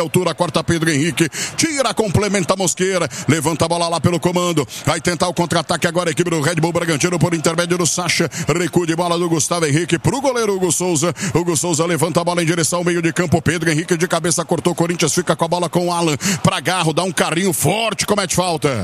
altura, corta Pedro Henrique, tira, complementa Mosqueira, levanta a bola lá pelo comando, vai tentar o contra-ataque agora a equipe do Red Bull Bragantino por intermédio do Sacha, recuo de bola do Gustavo Henrique pro goleiro Hugo Souza levanta a bola em direção ao meio de campo, Pedro Henrique de cabeça cortou, Corinthians fica com a bola com o Alan, pra Garro, dá um carrinho forte, comete falta.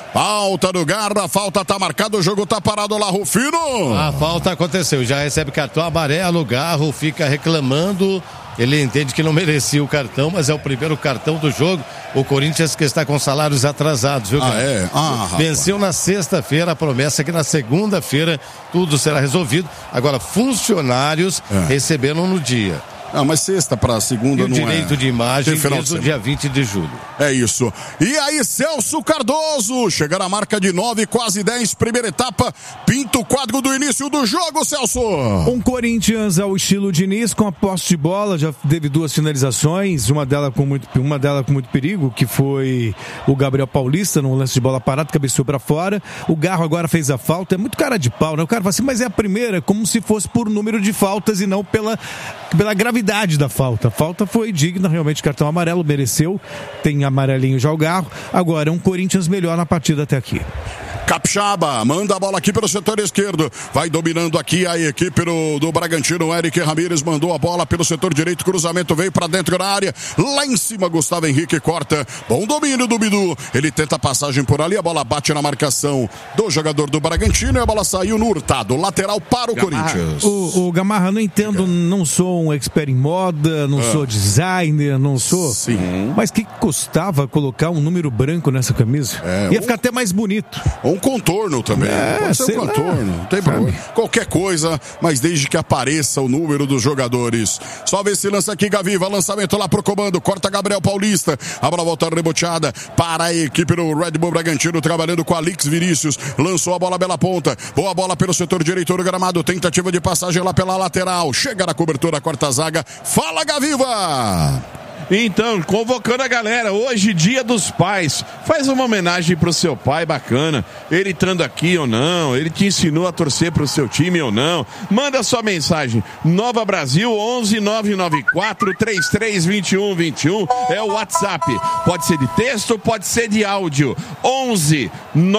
Falta do Garra, a falta tá marcada, o jogo tá parado lá, Rufino. A falta aconteceu, já recebe cartão amarelo, o Garro fica reclamando, ele entende que não merecia o cartão, mas é o primeiro cartão do jogo, o Corinthians que está com salários atrasados, viu? Venceu na sexta-feira, a promessa é que na segunda-feira tudo será resolvido, agora funcionários receberam no dia. Mas sexta para segunda não é. E o direito de imagem desde o dia 20 de julho. É isso. E aí, Celso Cardoso, chega na marca de 9, quase 10, primeira etapa, pinta o quadro do início do jogo, Celso. Um Corinthians ao estilo Diniz, com a posse de bola, já teve 2 finalizações, uma delas com muito perigo, que foi o Gabriel Paulista, num lance de bola parada, cabeceou para fora. O Garro agora fez a falta, é muito cara de pau, né? O cara fala assim, mas é a primeira, como se fosse por número de faltas e não pela gravidade da falta. A falta foi digna, realmente cartão amarelo, mereceu, tem amarelinho já o Garro, agora é um Corinthians melhor na partida até aqui. Capixaba, manda a bola aqui pelo setor esquerdo, vai dominando aqui a equipe do Bragantino, Eric Ramírez mandou a bola pelo setor direito, cruzamento veio pra dentro da área, lá em cima Gustavo Henrique corta, bom domínio do Bidu, ele tenta a passagem por ali, a bola bate na marcação do jogador do Bragantino e a bola saiu no Hurtado, lateral para o Corinthians. O Gamarra, não entendo, não sou um expert em moda, não sou designer, não sou, mas que custava colocar um número branco nessa camisa? Ia ficar até mais bonito. Um contorno também, pode ser um contorno, não tem problema, qualquer coisa, mas desde que apareça o número dos jogadores. Só vê esse lance aqui, Gaviva, lançamento lá pro comando, corta Gabriel Paulista, a bola volta reboteada para a equipe do Red Bull Bragantino, trabalhando com Alix Vinícius, lançou a bola bela ponta, boa bola pelo setor direito do gramado, tentativa de passagem lá pela lateral, chega na cobertura, corta a zaga, fala Gaviva! Então, convocando a galera, hoje dia dos pais, faz uma homenagem pro seu pai bacana, ele estando aqui ou não, ele te ensinou a torcer pro seu time ou não, manda sua mensagem, Nova Brasil 11 994 33 21 21, é o WhatsApp, pode ser de texto, pode ser de áudio, 11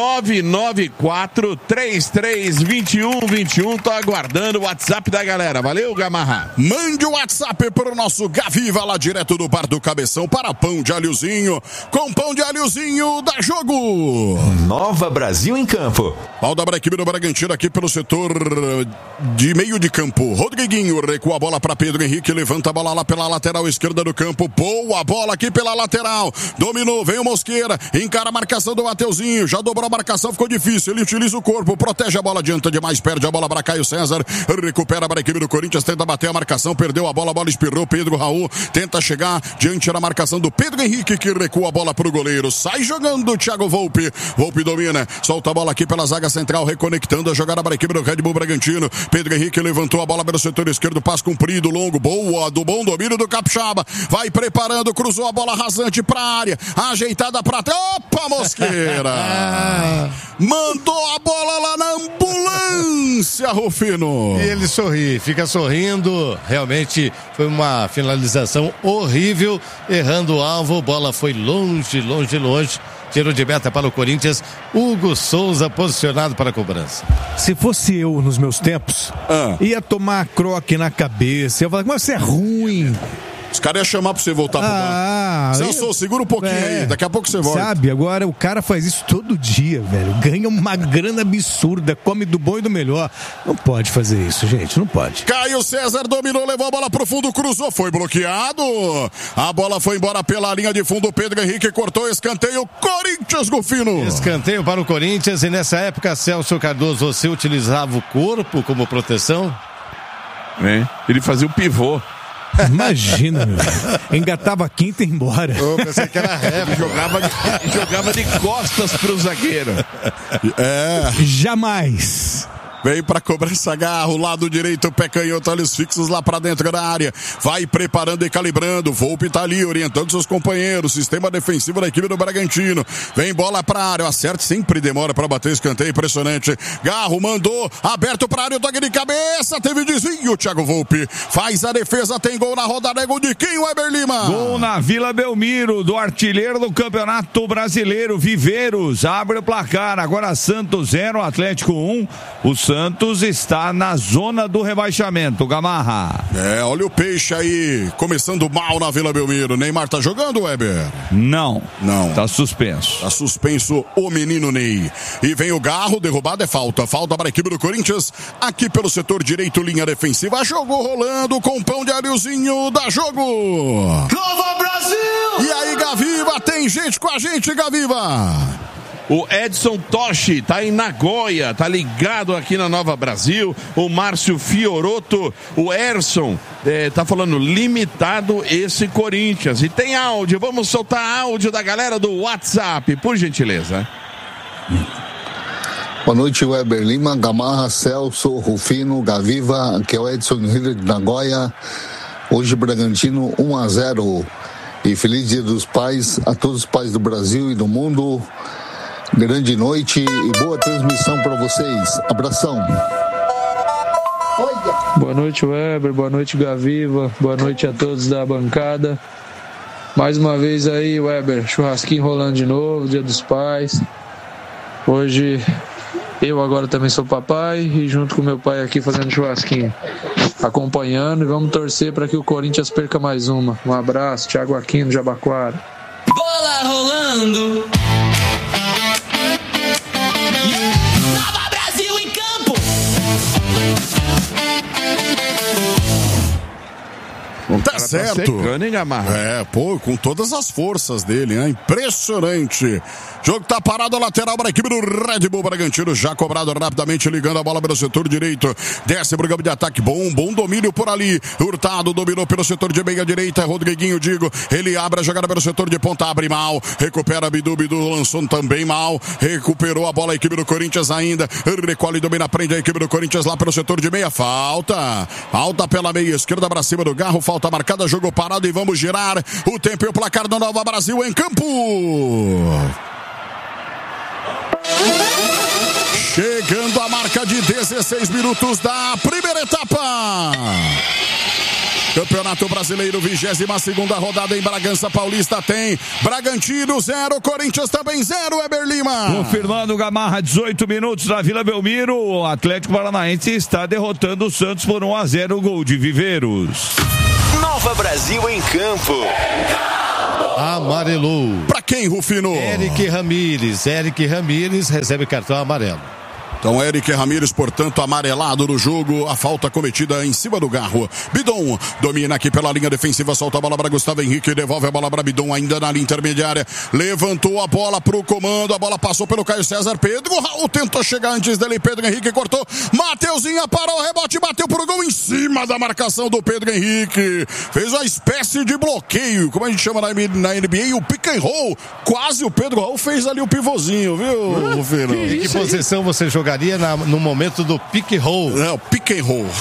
994 33 21 21, tô aguardando o WhatsApp da galera, valeu Gamarra? Mande o WhatsApp pro nosso Gaviva lá direto do bar do Cabeção para Pão de Alhozinho. Com Pão de Alhozinho, dá jogo. Nova Brasil em campo. Balda para a equipe do Bragantino aqui pelo setor de meio de campo. Rodriguinho recua a bola para Pedro Henrique, levanta a bola lá pela lateral esquerda do campo. Boa bola aqui pela lateral. Dominou, vem o Mosqueira, encara a marcação do Mateuzinho, já dobrou a marcação, ficou difícil. Ele utiliza o corpo, protege a bola, adianta demais, perde a bola para Caio César. Recupera para a equipe do Corinthians, tenta bater a marcação, perdeu a bola espirrou. Pedro Raul tenta chegar diante da marcação do Pedro Henrique, que recua a bola pro goleiro, sai jogando o Thiago Volpe domina, solta a bola aqui pela zaga central, reconectando a jogada para a equipe do Red Bull Bragantino. Pedro Henrique levantou a bola pelo setor esquerdo, passe comprido, longo, boa, do bom domínio do Capixaba, vai preparando, cruzou a bola rasante pra área, ajeitada pra opa, Mosqueira mandou a bola lá na ambulância, Rufino, e ele sorri, fica sorrindo, realmente foi uma finalização horrível, errando o alvo, bola foi longe, tiro de meta para o Corinthians, Hugo Souza posicionado para a cobrança. Se fosse eu nos meus tempos, ia tomar croque na cabeça, ia falar, mas você é ruim. Os caras iam chamar pra você voltar pro banco. Celso, segura um pouquinho aí, daqui a pouco você volta. Sabe, agora o cara faz isso todo dia, velho. Ganha uma grana absurda, come do bom e do melhor. Não pode fazer isso, gente, não pode. Caio César dominou, levou a bola pro fundo, cruzou, foi bloqueado. A bola foi embora pela linha de fundo, Pedro Henrique cortou, escanteio, Corinthians, Golfino. Escanteio para o Corinthians, e nessa época, Celso Cardoso, você utilizava o corpo como proteção? Ele fazia o pivô. Imagina, meu. Engatava a quinta e ia embora. Eu pensei que era rap, jogava de costas pro zagueiro. Jamais. Vem pra cobrança, Garro, lado direito, pé canhoto, olhos fixos lá pra dentro da área. Vai preparando e calibrando. Volpe tá ali, orientando seus companheiros. Sistema defensivo da equipe do Bragantino. Vem bola pra área. O acerto sempre demora pra bater escanteio. Impressionante. Garro mandou, aberto pra área, o toque de cabeça. Teve desvio, Thiago Volpe. Faz a defesa, tem gol na rodada. É gol de quem, Weber Lima? Gol na Vila Belmiro, do artilheiro do Campeonato Brasileiro, Viveiros. Abre o placar. Agora Santos 0, Atlético 1. O Santos está na zona do rebaixamento, Gamarra. Olha o Peixe aí, começando mal na Vila Belmiro. Neymar tá jogando, Weber? Não. Tá suspenso. Tá suspenso o menino Ney. E vem o Garro, derrubada é falta. Falta para a equipe do Corinthians, aqui pelo setor direito, linha defensiva. Jogou rolando com pão de alhozinho, dá jogo. Nova Brasil! E aí, Gaviva, tem gente com a gente, Gaviva. O Edson Toshi tá em Nagoya, tá ligado aqui na Nova Brasil. O Márcio Fioroto, o Erson, tá falando limitado esse Corinthians. E tem áudio, vamos soltar áudio da galera do WhatsApp, por gentileza. Boa noite, Weber Lima, Gamarra, Celso, Rufino, Gaviva, aqui é o Edson Rio de Nagoya. Hoje Bragantino 1-0. E feliz Dia dos Pais a todos os pais do Brasil e do mundo. Grande noite e boa transmissão para vocês. Abração. Boa noite, Weber. Boa noite, Gaviva. Boa noite a todos da bancada. Mais uma vez aí, Weber, churrasquinho rolando de novo, Dia dos Pais. Hoje eu agora também sou papai e junto com meu pai aqui fazendo churrasquinho, acompanhando, e vamos torcer para que o Corinthians perca mais uma. Um abraço, Thiago Aquino, Jabaquara. Bola rolando. Nova Brasil em campo. Tá certo. Tá secando, hein, Gamarra? Com todas as forças dele, né? Impressionante. Jogo tá parado, a lateral para a equipe do Red Bull Bragantino, já cobrado rapidamente, ligando a bola pelo setor direito. Desce pro campo de ataque, bom domínio por ali. Hurtado dominou pelo setor de meia direita, Rodriguinho, ele abre a jogada pelo setor de ponta, abre mal, recupera Bidu, lançou também mal, recuperou a bola a equipe do Corinthians ainda, recolhe, domina, prende a equipe do Corinthians lá pelo setor de meia, falta pela meia esquerda para cima do Garro, falta marcada, jogo parado e vamos girar o tempo e o placar do Nova Brasil em campo. Chegando a marca de 16 minutos da primeira etapa. Campeonato Brasileiro, 22ª rodada em Bragança Paulista, tem Bragantino 0, Corinthians também 0, Weber Lima. Confirmando, Gamarra, 18 minutos na Vila Belmiro, o Atlético Paranaense está derrotando o Santos por 1-0, gol de Viveiros. Nova Brasil em campo. Amarelou. Pra quem, Rufino? Eric Ramírez recebe cartão amarelo. Então, Eric Ramírez, portanto, amarelado no jogo. A falta cometida em cima do Garro. Bidon domina aqui pela linha defensiva. Solta a bola para Gustavo Henrique. Devolve a bola para Bidon, ainda na linha intermediária. Levantou a bola pro comando. A bola passou pelo Caio César. Pedro Raul tentou chegar antes dele. Pedro Henrique cortou. Mateuzinho parou o rebote. Bateu pro gol em cima da marcação do Pedro Henrique. Fez uma espécie de bloqueio, como a gente chama na NBA, o pick and roll. Quase o Pedro Raul fez ali o pivôzinho, viu, Rufino? Em que posição você jogaria no momento do pick roll? Não, pick and roll.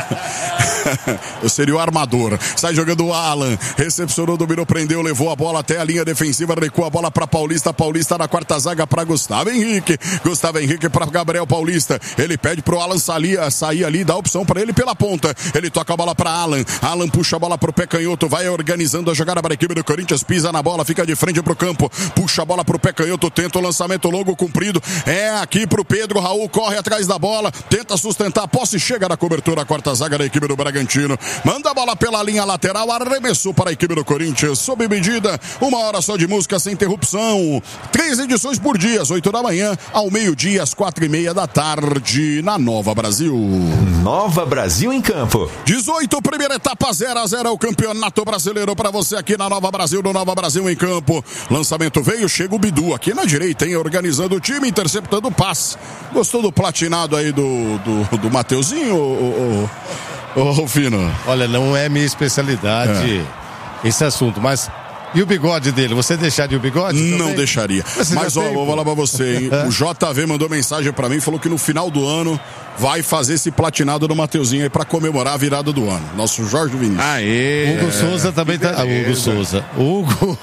Eu seria o armador. Sai jogando o Alan. Recepcionou, dominou, prendeu, levou a bola até a linha defensiva, recua a bola para Paulista. Paulista na quarta zaga para Gustavo Henrique. Gustavo Henrique para Gabriel Paulista. Ele pede pro Alan sair ali, dá opção para ele pela ponta. Ele toca a bola para Alan. Alan puxa a bola pro pé canhoto, vai organizando a jogada para a equipe do Corinthians, pisa na bola, fica de frente pro campo, puxa a bola pro pé canhoto, tenta o lançamento longo, comprido. É aqui pro Pedro Raul, corre atrás da bola, tenta sustentar a posse, chega na cobertura, a quarta zaga da equipe do Bragantino. Manda a bola pela linha lateral, arremessou para a equipe do Corinthians, sob medida, 1 hora só de música sem interrupção. 3 edições por dia, às 8 da manhã, ao meio-dia, às 4:30 da tarde, na Nova Brasil. Nova Brasil em campo. 18, primeira etapa, 0-0, o Campeonato Brasileiro para você aqui na Nova Brasil, no Nova Brasil em campo. Lançamento veio, chega o Bidu aqui na direita, hein, organizando o time, interceptando o passe. Gostou do platinado aí do Mateuzinho, ô Rufino? Olha, não é minha especialidade esse assunto, mas E o bigode dele? Você deixaria o bigode? Não também? deixaria. Mas vou falar pra você, hein? O JV mandou mensagem pra mim, falou que no final do ano vai fazer esse platinado do Mateuzinho aí pra comemorar a virada do ano. Nosso Jorge Vinícius. Aê! Hugo Souza também tá. Hugo Souza. Hugo.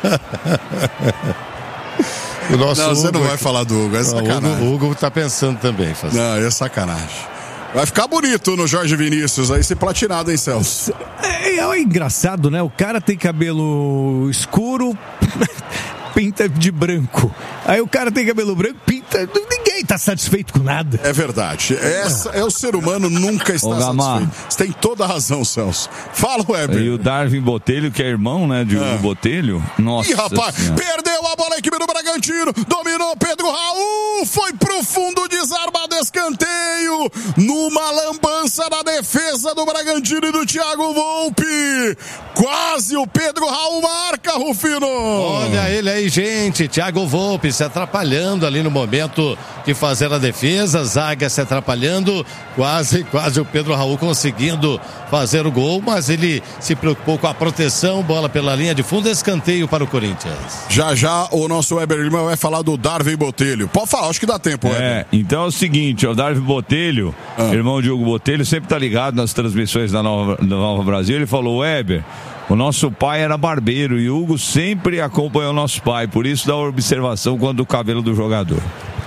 O nosso não, você Hugo não vai falar do Hugo, é sacanagem. O Hugo tá pensando também. Não, é sacanagem. Vai ficar bonito no Jorge Vinícius aí, esse platinado, hein, Celso? É engraçado, né? O cara tem cabelo escuro, pinta de branco. Aí o cara tem cabelo branco, pinta... Ninguém tá satisfeito com nada. É verdade. O ser humano nunca está satisfeito. Você tem toda a razão, Celso. Fala, Weber. E o Darwin Botelho, que é irmão, né, de Hugo Botelho. Nossa. Ih, rapaz, perdeu a bola a equipe do Bragantino. Dominou Pedro Raul. Foi pro fundo, desarmado, escanteio. Numa lambança da defesa do Bragantino e do Thiago Volpi. Quase o Pedro Raul marca, Rufino. Olha ele aí, gente. Thiago Volpi se atrapalhando ali no momento de fazer a defesa, zaga se atrapalhando, quase o Pedro Raul conseguindo fazer o gol, mas ele se preocupou com a proteção, bola pela linha de fundo, escanteio para o Corinthians. Já o nosso Weber Lima vai falar do Darwin Botelho. Pode falar, acho que dá tempo, Weber. Então é o seguinte, o Darwin Botelho, irmão de Hugo Botelho, sempre tá ligado nas transmissões da Nova Brasil, ele falou, Weber, o nosso pai era barbeiro e o Hugo sempre acompanhou o nosso pai, por isso dá observação quando o cabelo do jogador.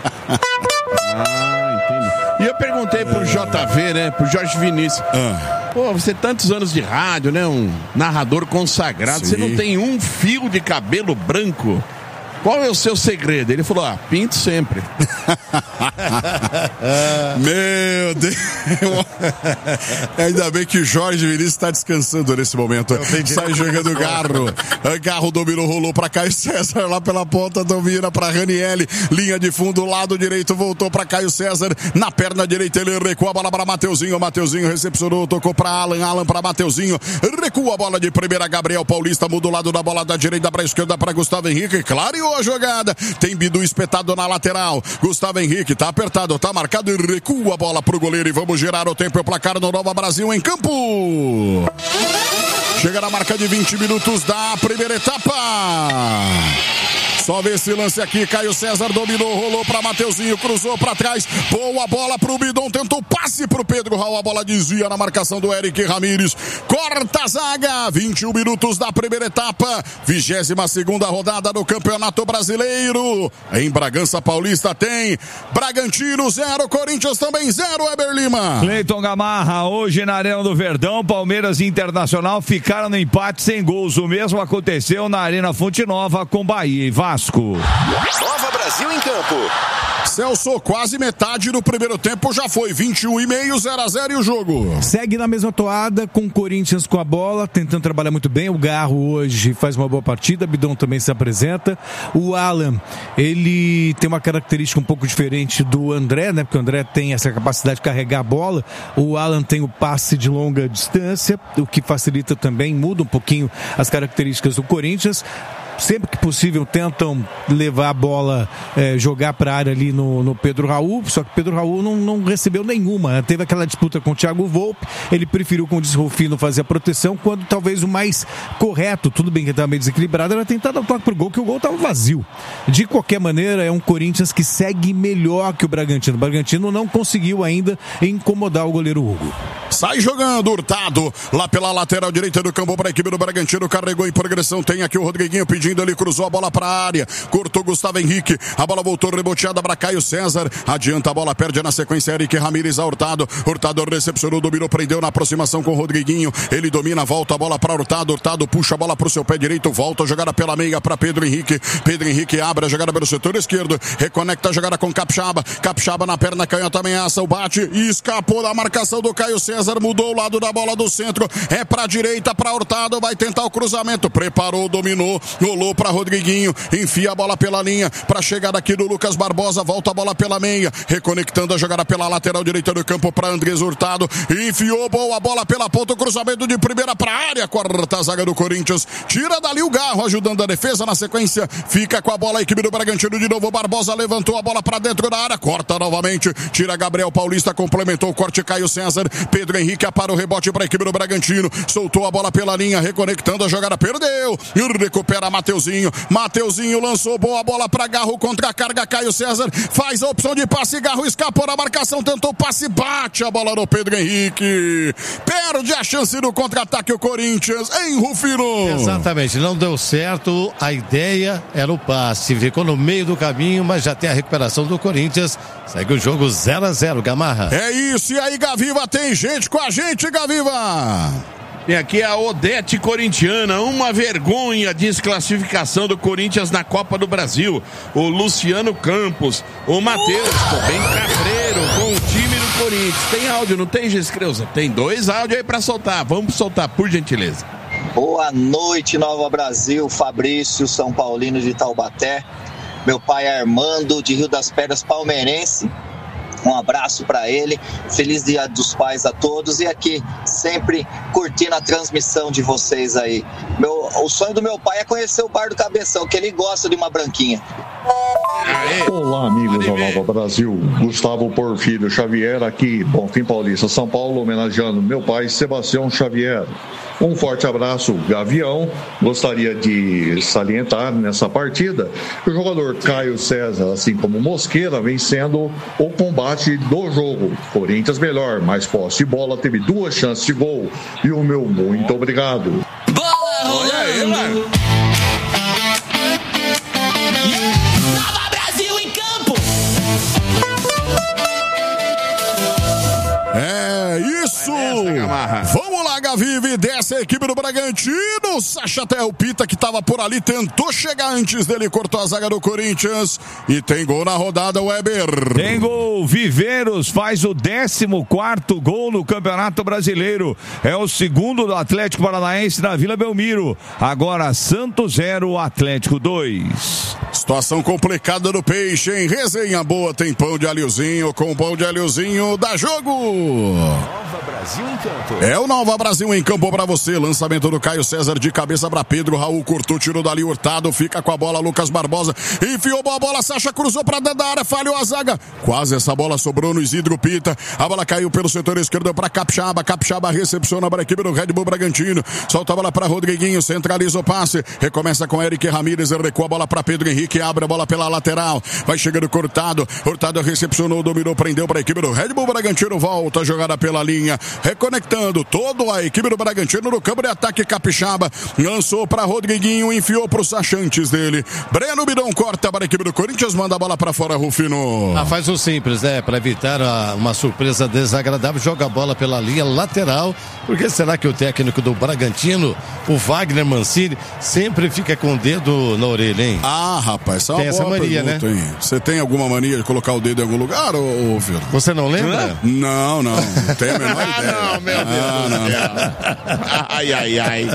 Entendi. E eu perguntei pro JV, né, pro Jorge Vinícius. Pô, você tantos anos de rádio, né, um narrador consagrado, Sim. você não tem um fio de cabelo branco? Qual é o seu segredo? Ele falou, pinto sempre. Meu Deus. Ainda bem que o Jorge Vinícius está descansando nesse momento. Sai jogando Garro. Garro dominou, rolou para Caio César lá pela ponta, domina para Ranielli. Linha de fundo, lado direito, voltou para Caio César. Na perna direita ele recua a bola para Mateuzinho. Mateuzinho recepcionou, tocou para Alan para Mateuzinho. Recua a bola de primeira, Gabriel Paulista muda o lado da bola da direita para a esquerda para Gustavo Henrique. Clareou a jogada. Tem Bidu espetado na lateral. Gustavo Henrique tá apertado, tá marcado e recua a bola pro goleiro e vamos girar o tempo e o placar no Nova Brasil em campo. Chega na marca de 20 minutos da primeira etapa. Só vê esse lance aqui, Caio César dominou, rolou para Mateuzinho, cruzou para trás, boa bola pro Bidon, tentou passe pro Pedro Raul, a bola desvia na marcação do Eric Ramírez, corta a zaga, 21 minutos da primeira etapa, 22ª rodada do Campeonato Brasileiro, em Bragança Paulista tem Bragantino 0, Corinthians também 0, Weber Lima. Cleiton Gamarra, hoje na Arena do Verdão, Palmeiras e Internacional ficaram no empate sem gols, o mesmo aconteceu na Arena Fonte Nova com Bahia e Vasco. Nova Brasil em campo. Celso, quase metade do primeiro tempo já foi, 21,5, 0-0 e o jogo. Segue na mesma toada, com o Corinthians com a bola, tentando trabalhar muito bem. O Garro hoje faz uma boa partida, Bidon também se apresenta. O Alan, ele tem uma característica um pouco diferente do André, né? Porque o André tem essa capacidade de carregar a bola. O Alan tem o passe de longa distância, o que facilita também, muda um pouquinho as características do Corinthians. Sempre que possível tentam levar a bola, jogar para a área ali no Pedro Raul, só que Pedro Raul não recebeu nenhuma. Teve aquela disputa com o Thiago Volpi, ele preferiu, como disse o Rufino, fazer a proteção, quando talvez o mais correto, tudo bem que estava meio desequilibrado, era tentar dar um toque pro gol, que o gol estava vazio. De qualquer maneira, é um Corinthians que segue melhor que o Bragantino. O Bragantino não conseguiu ainda incomodar o goleiro Hugo. Sai jogando, Hurtado, lá pela lateral direita do campo para a equipe do Bragantino, carregou em progressão, tem aqui o Rodriguinho pedindo, ele cruzou a bola para a área, cortou Gustavo Henrique, a bola voltou reboteada para Caio César, adianta a bola, perde na sequência Eric Ramírez a Hurtado recepcionou, dominou, prendeu na aproximação com o Rodriguinho, ele domina, volta a bola para Hurtado puxa a bola para o seu pé direito, volta a jogada pela meia para Pedro Henrique abre a jogada pelo setor esquerdo, reconecta a jogada com Capixaba na perna canhota, ameaça o bate e escapou da marcação do Caio César, mudou o lado da bola do centro, é para a direita, para Hurtado, vai tentar o cruzamento, preparou, dominou, rolou para Rodriguinho, enfia a bola pela linha, para chegada aqui do Lucas Barbosa, volta a bola pela meia, reconectando a jogada pela lateral direita do campo para Andrés Hurtado, enfiou boa bola pela ponta, o cruzamento de primeira para a área, corta a zaga do Corinthians, tira dali o Garro, ajudando a defesa, na sequência, fica com a bola a equipe do Bragantino de novo, Barbosa levantou a bola para dentro da área, corta novamente, tira Gabriel Paulista, complementou o corte Caio César, Pedro Pedro Henrique para o rebote para a equipe do Bragantino. Soltou a bola pela linha, reconectando a jogada, perdeu. E recupera Mateuzinho. Mateuzinho lançou boa bola para Garro, contra a carga, Caio César. Faz a opção de passe, Garro escapou da marcação, tentou passe, bate a bola no Pedro Henrique. Perde a chance do contra-ataque o Corinthians, hein, Rufino? Exatamente, não deu certo. A ideia era o passe. Ficou no meio do caminho, mas já tem a recuperação do Corinthians. Segue o jogo 0-0, Gamarra. É isso, e aí, Gaviva, tem gente com a gente, Gaviva. Tem aqui a Odete corintiana, uma vergonha, desclassificação do Corinthians na Copa do Brasil. O Luciano Campos, o Matheus, bem cabreiro com o time do Corinthians. Tem áudio, não tem, Giscreuza? Tem 2 áudios aí pra soltar, vamos soltar, por gentileza. Boa noite, Nova Brasil, Fabrício, São Paulino de Taubaté. Meu pai é Armando, de Rio das Pedras, palmeirense. Um abraço para ele, feliz Dia dos Pais a todos e aqui sempre curtindo a transmissão de vocês aí. O sonho do meu pai é conhecer o Bar do Cabeção, que ele gosta de uma branquinha. Olá, amigos da Nova Brasil, Gustavo Porfírio Xavier aqui, Bonfim Paulista, São Paulo, homenageando meu pai Sebastião Xavier. Um forte abraço, Gavião. Gostaria de salientar nessa partida que o jogador Caio César, assim como Mosqueira, vem sendo o combate do jogo. Corinthians melhor, mais posse de bola, teve 2 chances de gol. E o meu muito obrigado. Bola rolando. Nova Brasil em campo. É isso! Vamos lá, Gavive, desce a equipe do Bragantino. Sacha Telpita, que estava por ali, tentou chegar antes dele, cortou a zaga do Corinthians. E tem gol na rodada, Weber. Tem gol, Viveiros faz o 14º gol no Campeonato Brasileiro. É o 2º do Atlético Paranaense na Vila Belmiro. Agora Santos 0, Atlético 2. Situação complicada do Peixe, hein? Resenha boa, tem pão de alhozinho, com pão de alhozinho, dá jogo. Nova Brasil em campo. É o Nova Brasil em campo pra você. Lançamento do Caio César de cabeça pra Pedro. Raul cortou, tirou dali, Hurtado. Fica com a bola, Lucas Barbosa. Enfiou boa bola, Sacha cruzou pra dentro da área, falhou a zaga. Quase essa bola sobrou no Isidro Pita. A bola caiu pelo setor esquerdo pra Capixaba. Capixaba recepciona para a equipe do Red Bull Bragantino. Solta a bola pra Rodriguinho, centraliza o passe. Recomeça com Eric Ramírez, recua a bola pra Pedro Henrique. Abre a bola pela lateral. Vai chegando Hurtado. Hurtado recepcionou, dominou, prendeu pra equipe do Red Bull Bragantino. Volta a jogada pela linha. Reconectando toda a equipe do Bragantino no campo de ataque. Capixaba lançou para Rodriguinho, enfiou pro Sacha antes dele. Breno Bidon corta para a equipe do Corinthians, manda a bola para fora, Rufino. Faz o simples, né? Para evitar uma surpresa desagradável, joga a bola pela linha lateral. Porque será que o técnico do Bragantino, o Wagner Mancini, sempre fica com o dedo na orelha, hein? Rapaz, essa é uma tem essa mania, pergunta, né? Você tem alguma mania de colocar o dedo em algum lugar, ô Vitor? Você não lembra? Não tenho a menor ideia. Não, meu Deus. Ai.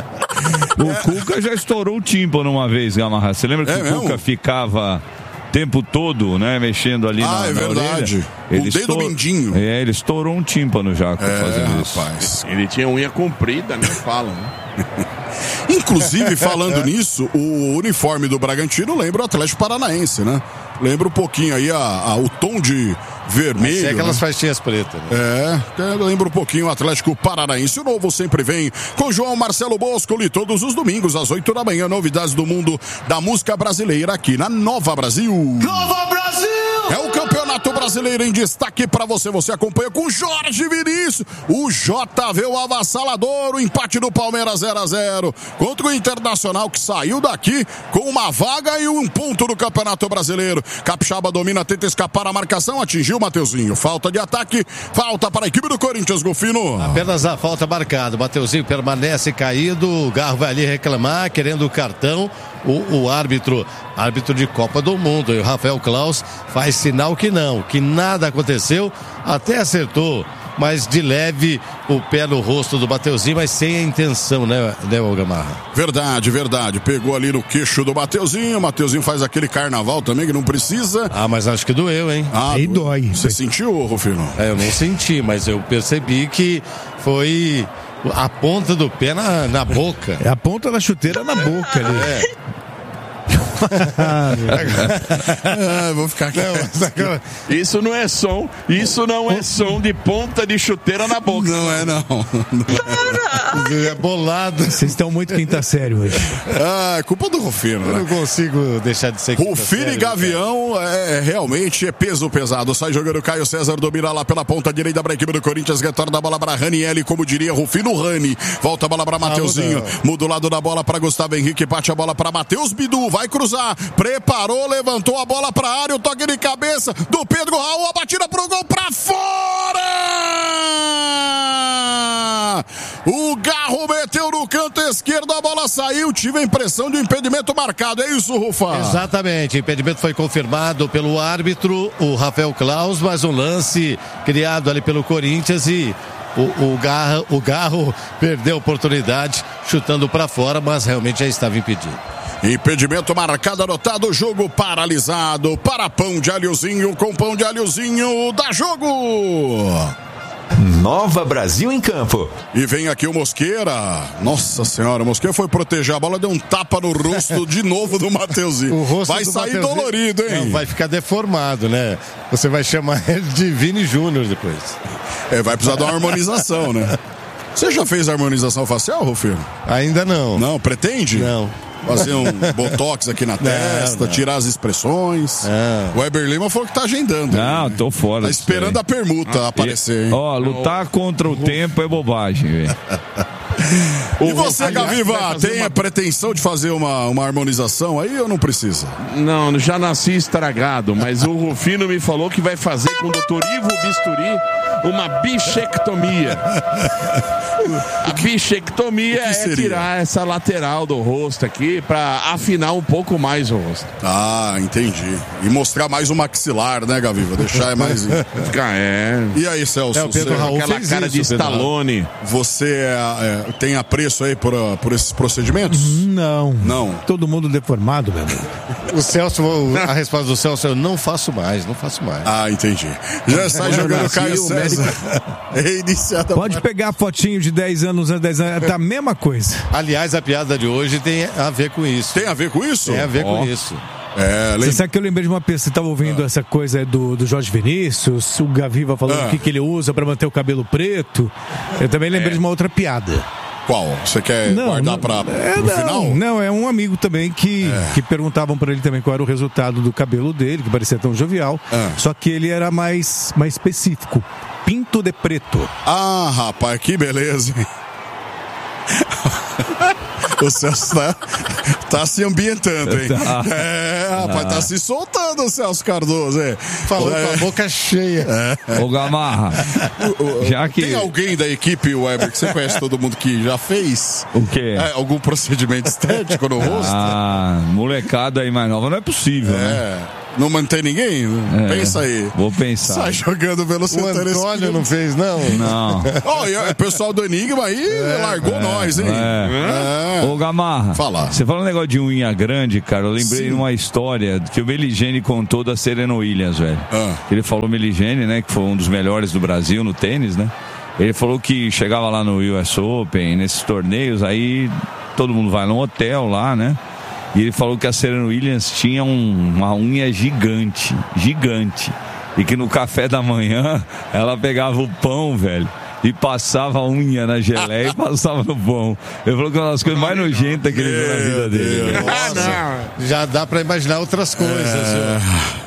O Cuca já estourou o tímpano uma vez, Gamarra. Você lembra que o Cuca ficava o tempo todo, né, mexendo ali na é verdade. Ele o dedo mindinho. Ele estourou um tímpano já fazendo isso. Rapaz. Ele tinha unha comprida, né? Falam, né? Inclusive, falando nisso, o uniforme do Bragantino lembra o Atlético Paranaense, né? Lembra um pouquinho aí o tom de vermelho. É aquelas né? faixinhas pretas. Né? Lembra um pouquinho o Atlético Paranaense. O novo sempre vem com João Marcelo Boscoli todos os domingos às 8 da manhã. Novidades do mundo da música brasileira aqui na Nova Brasil. Nova Brasil! É o Campeonato Brasileiro em destaque para você. Você acompanha com Jorge Vinícius. O JV, o avassalador, o empate do Palmeiras 0-0 contra o Internacional, que saiu daqui com uma vaga e um ponto no Campeonato Brasileiro. Capixaba domina, tenta escapar a marcação, atingiu o Mateuzinho. Falta de ataque, falta para a equipe do Corinthians, Golfino. Apenas a falta marcada. O Mateuzinho permanece caído. O Garro vai ali reclamar, querendo o cartão. O árbitro de Copa do Mundo, e o Rafael Klaus, faz sinal que não, que nada aconteceu, até acertou, mas de leve o pé no rosto do Mateuzinho, mas sem a intenção, né, Gamarra? Verdade, pegou ali no queixo do Mateuzinho. O Mateuzinho faz aquele carnaval também que não precisa. Mas acho que doeu, hein? Aí dói. Você sentiu, Rufino? Eu não senti, mas eu percebi que foi a ponta do pé na boca. É a ponta da chuteira na boca ali. Vou ficar aqui. Isso não é som de ponta de chuteira na boca. Não é, não. É bolado. Vocês estão muito quinta série hoje. É culpa do Rufino, né? Eu não consigo deixar de ser Rufino e Gavião realmente é peso pesado. Sai jogando Caio César, domina lá pela ponta direita para a equipe do Corinthians, retorna a bola para Ranieri, como diria Rufino, Rani. Volta a bola para Mateuzinho, muda o lado da bola para Gustavo Henrique, bate a bola para Matheus Bidu, vai cruzar, preparou, levantou a bola para a área, o toque de cabeça do Pedro Raul, a batida pro gol para fora! O Garro meteu no canto esquerdo, a bola saiu, tive a impressão de um impedimento marcado, é isso, Rufa? Exatamente, o impedimento foi confirmado pelo árbitro, o Rafael Claus, mas um lance criado ali pelo Corinthians e o Garro perdeu a oportunidade chutando para fora, mas realmente já estava impedido. Impedimento marcado, anotado, jogo paralisado para Pão de Alhozinho, com Pão de Alhozinho, dá jogo! Nova Brasil em campo. E vem aqui o Mosqueira. Nossa senhora, o Mosqueira foi proteger a bola, deu um tapa no rosto de novo do Mateuzinho. O rosto vai do sair Mateuzinho, dolorido, hein? Não, vai ficar deformado, né? Você vai chamar ele de Vini Júnior depois. Vai precisar de uma harmonização, né? Você já fez a harmonização facial, Rufino? Ainda não. Não, pretende? Não. Fazer um botox aqui na testa, tirar as expressões. O Weber Lima falou que tá agendando. Não, tô fora. Tá esperando a permuta aparecer, hein? Lutar contra o tempo é bobagem, velho. E você, Gaviva, tem a pretensão de fazer uma harmonização aí ou não precisa? Não, já nasci estragado, mas o Rufino me falou que vai fazer com o Dr. Ivo Bisturi uma bichectomia. A bichectomia é tirar essa lateral do rosto aqui pra afinar um pouco mais o rosto. Ah, entendi. E mostrar mais o maxilar, né, Gaviva? Deixar mais... E aí, Celso? O Pedro Raul aquela fez cara isso, de Stallone. Você tem apreço aí por esses procedimentos? Não. Não. Todo mundo deformado, meu amigo. O Celso, a resposta do Celso é: eu não faço mais. Ah, entendi. Já sai jogando Caio César. Pode pegar a fotinho de 10 anos, tá a mesma coisa. Aliás, a piada de hoje tem a ver com isso. Tem a ver com isso? Tem a ver com isso. Você sabe que eu lembrei de uma pessoa, você estava ouvindo essa coisa do Jorge Vinícius, o Gaviva falando o que ele usa para manter o cabelo preto. Eu também lembrei de uma outra piada. Qual? Você quer guardar no final? Não, é um amigo também que perguntavam para ele também qual era o resultado do cabelo dele, que parecia tão jovial, só que ele era mais específico. Pinto de preto. Ah, rapaz, que beleza. O Celso tá se ambientando, hein? Rapaz, tá se soltando o Celso Cardoso, hein? Falou com a boca cheia. Ô, Gamarra, já que... Tem alguém da equipe, Weber, que você conhece todo mundo que já fez? O quê? Algum procedimento estético no rosto? Molecada aí mais nova, não é possível, né? Não mantém ninguém? Pensa aí. Vou pensar. Sai jogando pelo setor. O Antônio não fez, não? Não. O pessoal do Enigma aí largou nós, hein? Ô, Gamarra. Fala. Você falou um negócio de unha grande, cara. Eu lembrei de uma história que o Meligeni contou da Serena Williams, velho. Ele falou Meligeni, né? Que foi um dos melhores do Brasil no tênis, né? Ele falou que chegava lá no US Open, nesses torneios, aí todo mundo vai num hotel lá, né? E ele falou que a Serena Williams tinha uma unha gigante. E que no café da manhã ela pegava o pão, velho, e passava a unha na geleia e passava no pão. Ele falou que uma das coisas mais nojentas que ele viu na vida dele. Já dá pra imaginar outras coisas.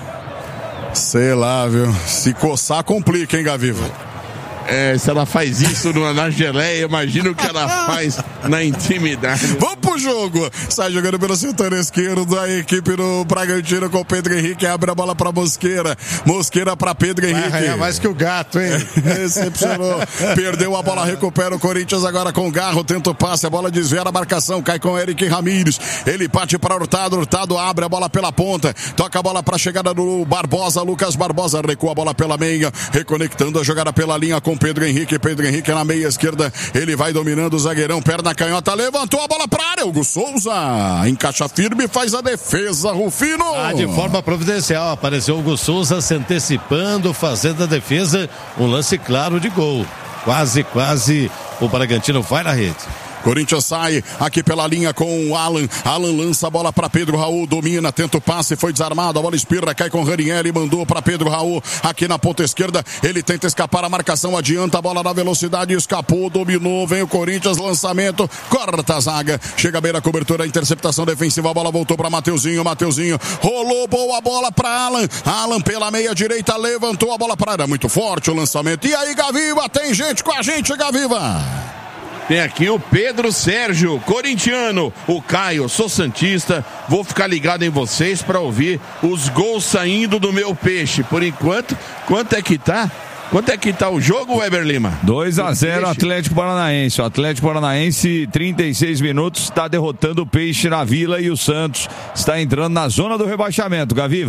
Sei lá, viu? Se coçar, complica, hein, Gaviva? Se ela faz isso na geleia, imagina o que ela faz na intimidade. Vamos pro jogo. Sai jogando pelo setor esquerdo a equipe do Bragantino com o Pedro Henrique. Abre a bola pra Mosqueira. Mosqueira pra Pedro Henrique. Vai arranhar mais que o gato, hein? Decepcionou. Perdeu a bola, recupera o Corinthians agora com o Garro. Tenta o passe, a bola desvia a marcação. Cai com o Eric Ramírez. Ele parte para Hurtado. Hurtado abre a bola pela ponta. Toca a bola pra chegada do Barbosa. Lucas Barbosa recua a bola pela meia. Reconectando a jogada pela linha com Pedro Henrique. Pedro Henrique na meia esquerda. Ele vai dominando o zagueirão. Perna canhota. Levantou a bola pra área. Hugo Souza encaixa firme, faz a defesa, Rufino. De forma providencial, apareceu o Hugo Souza se antecipando, fazendo a defesa, um lance claro de gol. Quase o Bragantino vai na rede. Corinthians sai aqui pela linha com o Alan. Alan lança a bola para Pedro Raul, domina, tenta o passe, foi desarmado, a bola espirra, cai com o Ranieri, mandou para Pedro Raul aqui na ponta esquerda. Ele tenta escapar, a marcação adianta, a bola na velocidade, escapou, dominou, vem o Corinthians, lançamento, corta a zaga, chega a beira, cobertura, a interceptação defensiva, a bola voltou para Mateuzinho, rolou, boa bola para Alan. Alan pela meia direita, levantou a bola para área, muito forte o lançamento. E aí, Gaviva, tem gente com a gente, Gaviva. Tem aqui o Pedro Sérgio, corintiano. O Caio, sou santista. Vou ficar ligado em vocês para ouvir os gols saindo do meu peixe. Por enquanto, quanto é que tá? Quanto é que tá o jogo, Weber Lima? 2-0 Atlético Paranaense. O Atlético Paranaense, 36 minutos, está derrotando o Peixe na Vila e o Santos está entrando na zona do rebaixamento. Gaviva.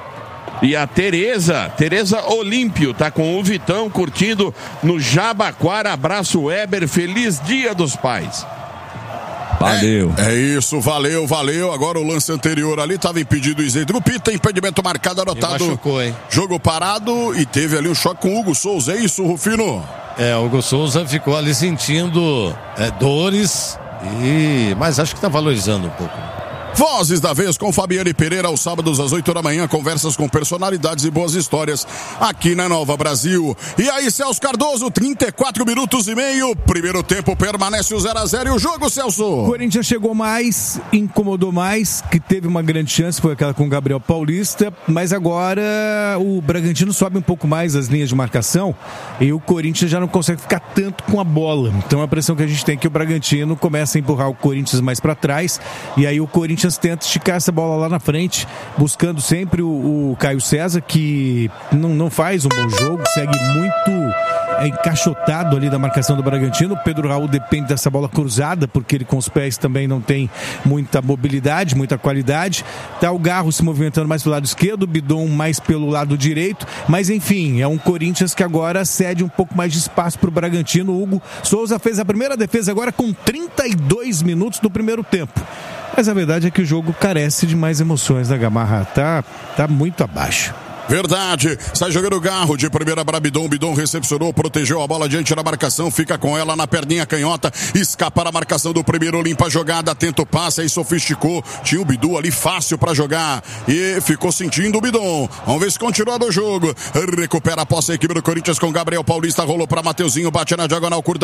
E a Tereza Olímpio, tá com o Vitão curtindo no Jabaquara. Abraço, Weber, feliz Dia dos Pais. Valeu. É isso, valeu. Agora o lance anterior ali estava impedido o isento. O Pita, impedimento marcado, anotado. Machucou, hein? Jogo parado e teve ali um choque com o Hugo Souza. É isso, Rufino? O Hugo Souza ficou ali sentindo dores, mas acho que está valorizando um pouco. Vozes da Vez com Fabiane Pereira, aos sábados às 8 da manhã, conversas com personalidades e boas histórias aqui na Nova Brasil. E aí, Celso Cardoso, 34 minutos e meio, primeiro tempo permanece o 0-0 e o jogo, Celso? O Corinthians chegou mais, incomodou mais, que teve uma grande chance, foi aquela com o Gabriel Paulista, mas agora o Bragantino sobe um pouco mais as linhas de marcação e o Corinthians já não consegue ficar tanto com a bola. Então a impressão que a gente tem é que o Bragantino começa a empurrar o Corinthians mais para trás e aí o Corinthians tenta esticar essa bola lá na frente, buscando sempre o Caio César, que não faz um bom jogo, segue muito encaixotado ali da marcação do Bragantino. O Pedro Raul depende dessa bola cruzada, porque ele com os pés também não tem muita mobilidade, muita qualidade. Tá o Garro se movimentando mais pelo lado esquerdo, o Bidon mais pelo lado direito, mas enfim, é um Corinthians que agora cede um pouco mais de espaço para o Bragantino. O Hugo Souza fez a primeira defesa agora com 32 minutos do primeiro tempo. Mas a verdade é que o jogo carece de mais emoções, né, Gamarra? Tá muito abaixo. Verdade, sai jogando o Garro de primeira para Bidon, recepcionou, protegeu a bola diante da marcação, fica com ela na perninha canhota, escapa da marcação do primeiro, limpa a jogada, tenta o passe, aí sofisticou, tinha o Bidu ali fácil para jogar e ficou sentindo o Bidon. Vamos ver se continua no jogo, recupera a posse a equipe do Corinthians com Gabriel Paulista, rolou para Mateuzinho, bate na diagonal curta